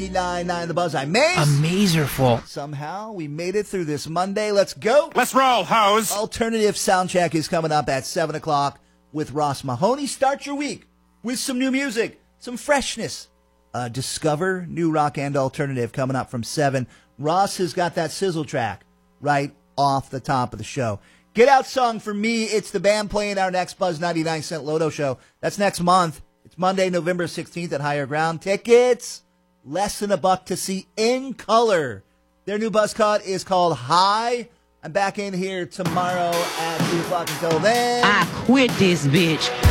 99 The Buzz. I'm Maze. Amazerful. Somehow we made it through this Monday. Let's go. Let's roll, hoes. Alternative Soundcheck is coming up at 7 o'clock with Ross Mahoney. Start your week with some new music, some freshness. Discover new rock and alternative coming up from 7. Ross has got that sizzle track right off the top of the show. Get Out song for me. It's the band playing our next Buzz 99 Cent Loto show. That's next month. It's Monday, November 16th at Higher Ground. Tickets, less than $1 to see in color. Their new buzz cut is called High. I'm back in here tomorrow at 2 o'clock. Until then, I quit this bitch.